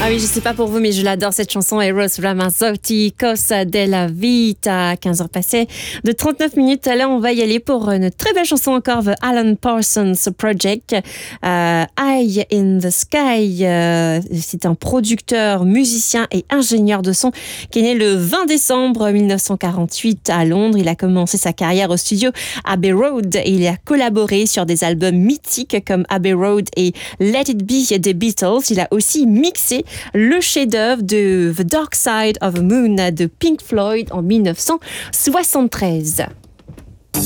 Ah oui, je sais pas pour vous, mais je l'adore cette chanson. Eros Ramazzotti, Cosa della Vita. 15h passées de 39 minutes. Là, on va y aller pour une très belle chanson encore, The Alan Parsons Project. Eye in the Sky. C'est un producteur, musicien et ingénieur de son qui est né le 20 décembre 1948 à Londres. Il a commencé sa carrière au studio Abbey Road et il a collaboré sur des albums mythiques comme Abbey Road et Let It Be des Beatles. Il a aussi mixé le chef-d'œuvre de The Dark Side of the Moon de Pink Floyd en 1973.